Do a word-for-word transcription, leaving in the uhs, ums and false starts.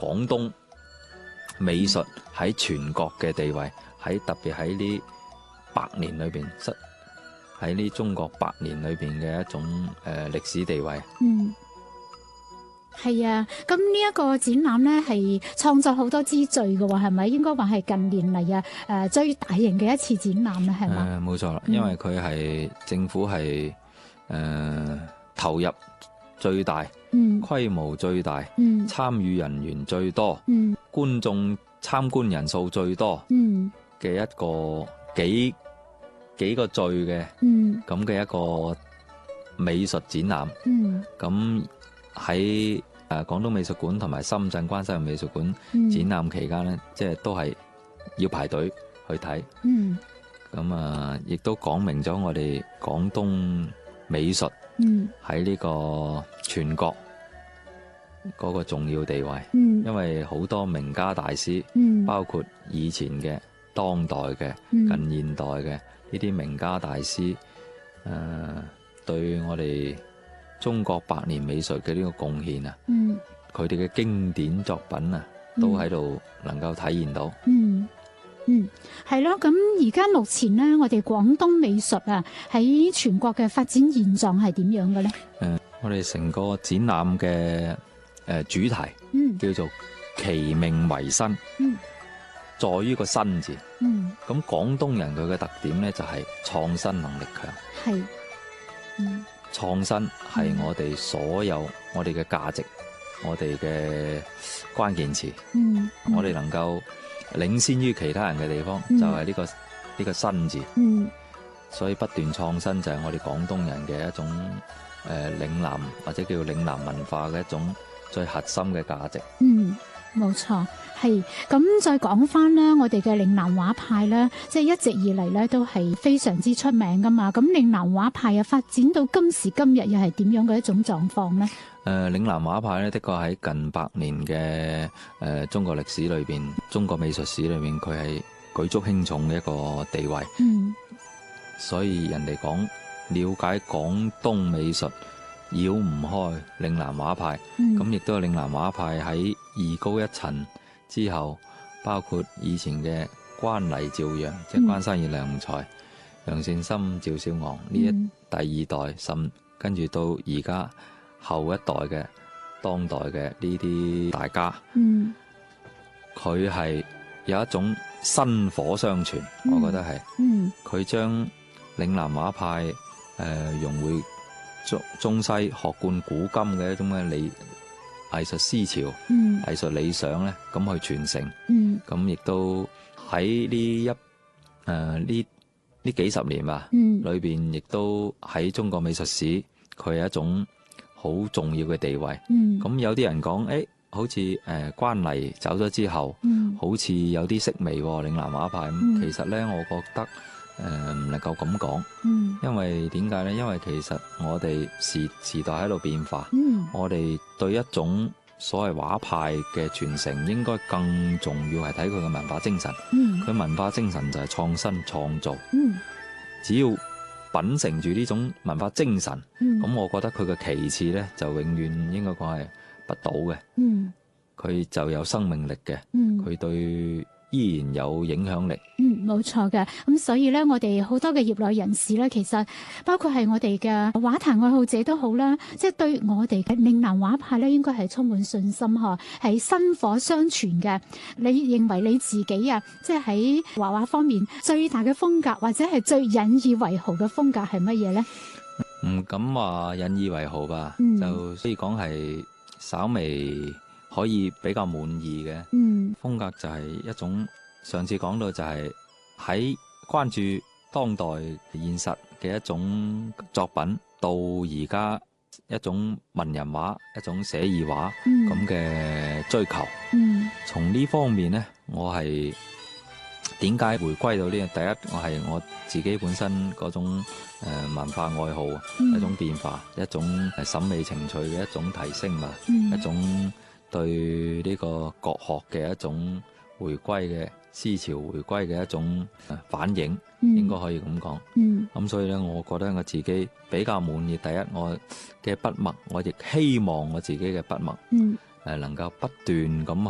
廣東美術喺全國嘅地位，喺特別喺呢百年裏邊，失喺呢中國百年裏邊嘅一種誒、呃、歷史地位。 嗯，係啊，咁呢一個展覽咧係創作好多之最嘅喎，係咪？應該話係近年嚟啊誒最大型嘅一次展覽啦，係嘛？ 誒冇錯啦，因為佢係政府係誒、呃、投入最大， 嗯， 規模最大， 嗯， 參與人員最多， 嗯， 觀眾參觀人數最多， 嗯嘅一個幾幾個序嘅， 嗯， 咁嘅一個美術展覽。 嗯， 咁喺誒廣東美術館同埋深圳關西美術館嗯展覽期間呢，即係都係要排隊去睇。 嗯， 咁啊，亦都講明咗我哋廣東美術嗯喺呢個全國嗰個重要地位。 嗯， 因為好多名家大師， 嗯， 包括以前嘅、當代嘅、 嗯近現代嘅呢啲名家大師，誒、呃，對我哋中國百年美術嘅呢個貢獻啊， 嗯， 佢哋嘅經典作品啊，都喺度能夠體現到。 嗯嗯，係咯。咁而家目前呢，我哋廣東美術啊喺全國嘅發展現狀係點樣嘅咧？誒、 呃，我哋成個展覽嘅誒主題， 嗯， 叫做其命維新， 嗯， 在於個新字。 嗯， 咁廣東人佢嘅特點咧就係創新能力強。 係，嗯， 創新係我哋所有我哋嘅價值，我哋嘅關鍵詞。 嗯，嗯我哋能夠領先於其他人嘅地方， 嗯就係呢個呢個新字。 嗯所以不斷創新就係我哋廣東人嘅一種誒嶺南或者叫嶺南文化嘅一種最核心嘅價值。 嗯，冇錯，係。咁再講翻咧，我哋嘅嶺南畫派咧，即係一直以嚟咧都係非常之出名噶嘛。咁嶺南畫派啊，發展到今時今日又係點樣嘅一種狀況咧？誒、 呃，嶺南畫派咧，的確喺近百年嘅誒、呃、中國歷史裏邊，中國美術史裏邊，佢係舉足輕重嘅一個地位。 嗯， 所以人哋講了解廣東美術，繞唔開嶺南畫派。咁亦都有嶺南畫派喺藝高一層之後，包括以前嘅關黎趙楊，嗯、即係關山月良才、楊善深、趙少昂呢一第二代，甚跟住到而家後一代嘅當代嘅呢啲大家，佢係、嗯、有一種薪火相傳，嗯、我覺得係，佢將嶺南畫派誒、呃、融匯中中西學貫古今嘅一種嘅理藝術思潮、嗯、藝術理想咧，咁去傳承，咁亦、嗯、都喺呢一誒呢呢幾十年吧，嗯、裏邊亦都喺中國美術史，佢係一種好重要嘅地位。咁、嗯、有啲人講，誒、欸，好似誒、呃、關黎走咗之後，嗯、好似有啲式微喎，嶺南畫派。咁、嗯、其實咧，我覺得誒唔、呃、能夠咁講，嗯、因為點解咧？因為其實我哋時時代喺度變化，嗯、我哋對一種所謂畫派嘅傳承，應該更重要係睇佢嘅文化精神。佢、嗯、文化精神就係創新創造。嗯、只要秉承住呢種文化精神，咁、嗯、我覺得佢嘅其次咧，就永遠應該講係不倒嘅。佢、嗯、就有生命力嘅，佢、嗯、對依然有影響力。嗯， 冇錯嘅。咁所以咧，我哋好多嘅業內人士咧，其實包括係我哋嘅畫壇愛好者都好啦，即係對我哋嘅嶺南畫派咧，應該係充滿信心嗬，係薪火相傳嘅。你認為你自己啊，即係喺畫畫方面最大嘅風格，或者係最引以為豪嘅風格係乜嘢咧？ 唔敢話引以為豪吧，嗯、就所以講係稍微可以比較滿意嘅。嗯，風格就係一種上次講到就係喺關注當代現實嘅一種作品，到而家一種文人畫、一種寫意畫咁嘅追求。嗯，從呢方面呢，我係點解回歸到呢？第一，我係我自己本身嗰種誒文化愛好，嗯、一種變化，一種審美情趣嘅一種提升嘛，嗯、一種對呢個國學嘅一種回歸嘅思潮，回歸嘅一種反映，嗯、應該可以咁講。咁、嗯、所以咧，我覺得我自己比較滿意。第一，我嘅筆墨，我亦希望我自己嘅筆墨，誒、嗯、能夠不斷咁